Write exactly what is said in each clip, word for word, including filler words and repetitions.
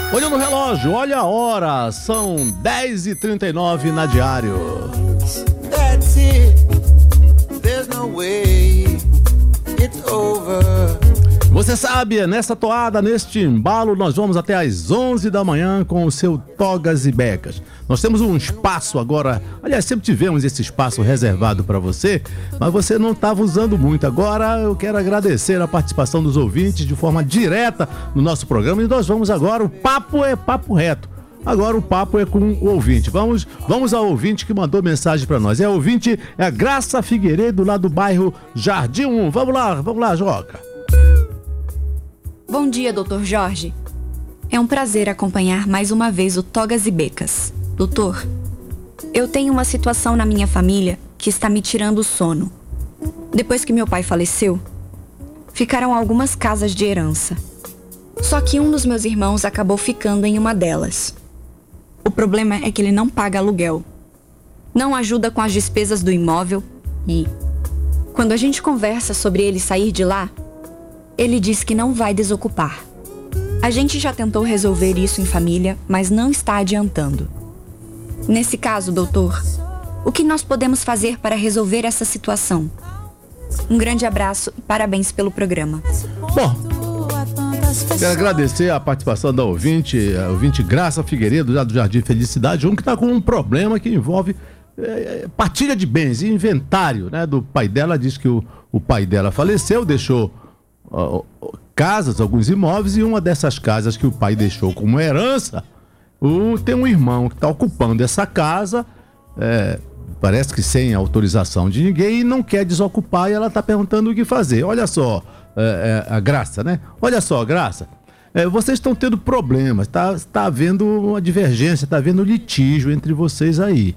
Olha no relógio, olha a hora, são dez e trinta e nove na Diário. That's it. There's no way it's over. Você sabe, nessa toada, neste embalo, nós vamos até às onze da manhã com o seu Togas e Becas. Nós temos um espaço agora, aliás, sempre tivemos esse espaço reservado para você, mas você não estava usando muito. Agora eu quero agradecer a participação dos ouvintes de forma direta no nosso programa e nós vamos agora, o papo é papo reto. Agora o papo é com o ouvinte. Vamos, vamos ao ouvinte que mandou mensagem para nós. É o ouvinte, é a Graça Figueiredo, lá do bairro Jardim um. Vamos lá, vamos lá, Joca. Bom dia, doutor Jorge. É um prazer acompanhar mais uma vez o Togas e Becas. Doutor, eu tenho uma situação na minha família que está me tirando o sono. Depois que meu pai faleceu, ficaram algumas casas de herança. Só que um dos meus irmãos acabou ficando em uma delas. O problema é que ele não paga aluguel, não ajuda com as despesas do imóvel e, quando a gente conversa sobre ele sair de lá, ele diz que não vai desocupar. A gente já tentou resolver isso em família, mas não está adiantando. Nesse caso, doutor, o que nós podemos fazer para resolver essa situação? Um grande abraço e parabéns pelo programa. Bom, quero agradecer a participação da ouvinte, a ouvinte Graça Figueiredo, lá do Jardim Felicidade, um que está com um problema que envolve é, partilha de bens, inventário, né, do pai dela. Diz que o, o pai dela faleceu, deixou ó, casas, alguns imóveis, e uma dessas casas que o pai deixou como herança, o, tem um irmão que está ocupando essa casa, é, parece que sem autorização de ninguém, e não quer desocupar, e ela está perguntando o que fazer. Olha só, é, é, a Graça, né? Olha só, Graça, é, vocês estão tendo problemas, está tá havendo uma divergência, está havendo litígio entre vocês aí.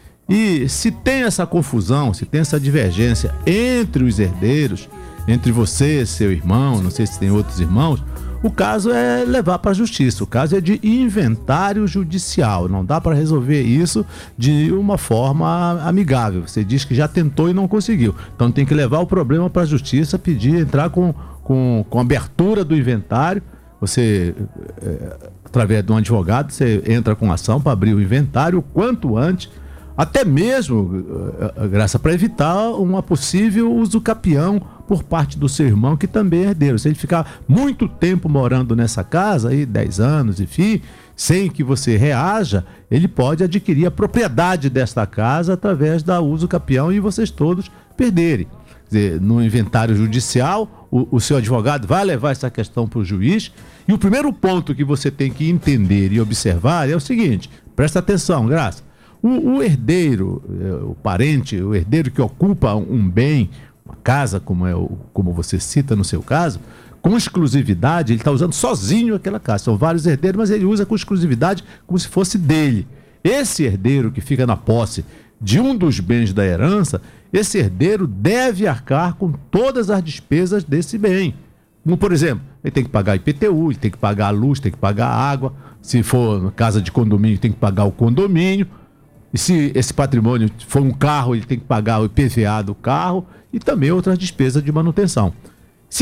E se tem essa confusão, se tem essa divergência entre os herdeiros, entre você, seu irmão, não sei se tem outros irmãos, o caso é levar para a justiça. O caso é de inventário judicial. Não dá para resolver isso de uma forma amigável. Você diz que já tentou e não conseguiu. Então tem que levar o problema para a justiça, pedir, entrar com, com, com abertura do inventário. Você, é, através de um advogado, você entra com ação para abrir o inventário o quanto antes, até mesmo, Graça, para evitar uma possível usucapião por parte do seu irmão, que também é herdeiro. Se ele ficar muito tempo morando nessa casa, aí dez anos, enfim, sem que você reaja, ele pode adquirir a propriedade desta casa através da usucapião e vocês todos perderem. Quer dizer, no inventário judicial, o, o seu advogado vai levar essa questão para o juiz, e o primeiro ponto que você tem que entender e observar é o seguinte, presta atenção, Graça. O, o herdeiro, o parente, o herdeiro que ocupa um bem, uma casa, como, é o, como você cita no seu caso, com exclusividade, ele está usando sozinho aquela casa. São vários herdeiros, mas ele usa com exclusividade como se fosse dele. Esse herdeiro que fica na posse de um dos bens da herança, esse herdeiro deve arcar com todas as despesas desse bem. Como, por exemplo, ele tem que pagar I P T U, ele tem que pagar a luz, tem que pagar a água. Se for casa de condomínio, tem que pagar o condomínio. E se esse patrimônio for um carro, ele tem que pagar o I P V A do carro e também outras despesas de manutenção.